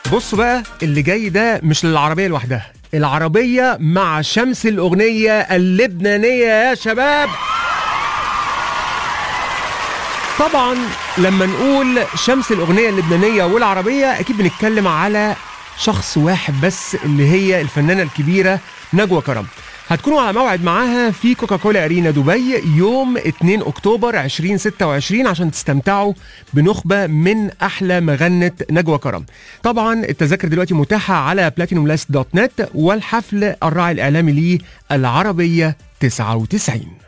بصوا بقى، اللي جاي ده مش للعربية لوحدها، العربية مع شمس الأغنية اللبنانية يا شباب. طبعا لما نقول شمس الأغنية اللبنانية والعربية أكيد بنتكلم على شخص واحد بس، اللي هي الفنانة الكبيرة نجوى كرم. هتكونوا على موعد معاها في كوكاكولا أرينا دبي يوم 2 أكتوبر 2026 عشان تستمتعوا بنخبة من أحلى مغنة نجوى كرم. طبعا التذاكر دلوقتي متاحة على platinumlist.net، والحفل الراعي الإعلامي ليه العربية 99.